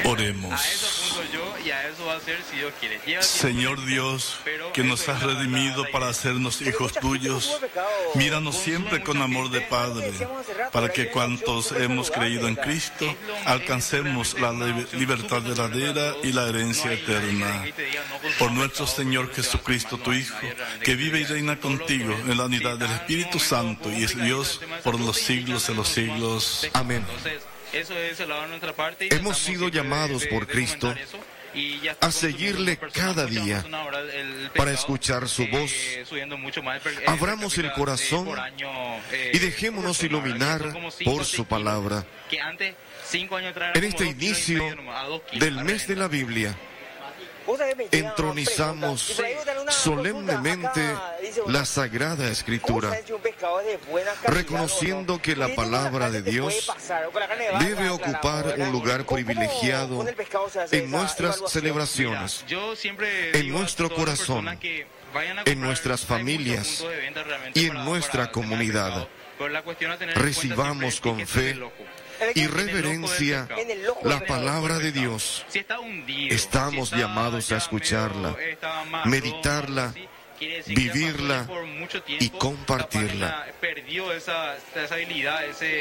Oremos. A eso apunto yo y a eso va a ser si Dios quiere. Lleva Señor tiempo, Dios, pero que nos eso has es la redimido iglesia. para hacernos hijos tuyos, míranos siempre con amor de Padre, para que cuantos hemos creído en Cristo, alcancemos la libertad verdadera y la herencia eterna. Por nuestro Señor Jesucristo, tu Hijo, que vive y reina contigo en la unidad del Espíritu Santo y es Dios por los siglos de los siglos. Amén. Entonces, eso es el lado de nuestra parte. Y Hemos tratamos sido siempre llamados de por Cristo comentar eso. Y ya a seguirle cada día para escuchar su voz. Abramos el corazón y dejémonos iluminar por su palabra. En este inicio del mes de la Biblia, entronizamos solemnemente la Sagrada Escritura, reconociendo que la palabra de Dios debe ocupar un lugar privilegiado en nuestras celebraciones, en nuestro corazón, en nuestras familias y en nuestra comunidad. Recibamos con fe y reverencia la palabra de Dios. Estamos llamados a escucharla, meditarla, vivirla y compartirla.